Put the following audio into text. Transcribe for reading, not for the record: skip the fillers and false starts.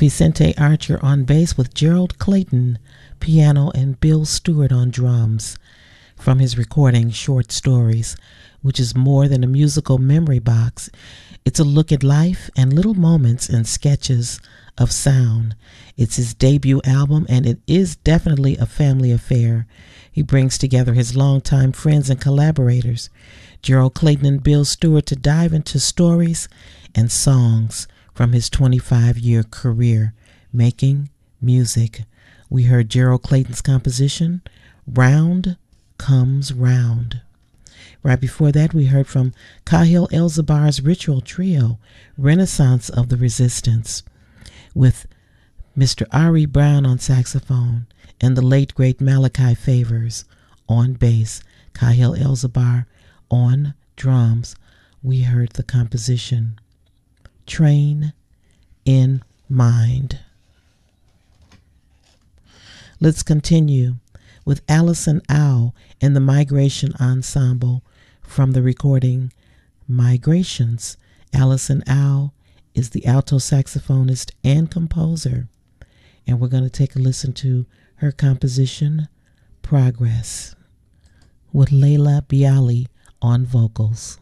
Vicente Archer on bass with Gerald Clayton, piano, and Bill Stewart on drums, from his recording Short Stories, which is more than a musical memory box. It's a look at life and little moments and sketches of sound. It's his debut album, and it is definitely a family affair. He brings together his longtime friends and collaborators, Gerald Clayton and Bill Stewart, to dive into stories and songs from his 25-year career making music. We heard Gerald Clayton's composition, Round Comes Round. Right before that, we heard from Kahil Elzabar's Ritual Trio, Renaissance of the Resistance, with Mr. Ari Brown on saxophone and the late, great Malachi Favors on bass, Kahil Elzabar on drums. We heard the composition, Train in Mind. Let's continue with Allison Au and the Migration Ensemble from the recording Migrations. Allison Au is the alto saxophonist and composer, and we're going to take a listen to her composition, Progress, with Leila Bialy on vocals.